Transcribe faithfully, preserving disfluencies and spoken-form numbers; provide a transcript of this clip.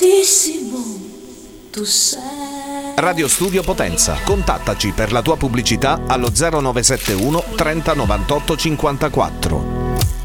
fortissimo tu sei. Radio Studio Potenza. Contattaci per la tua pubblicità allo zero nove sette uno trenta novantotto cinquantaquattro.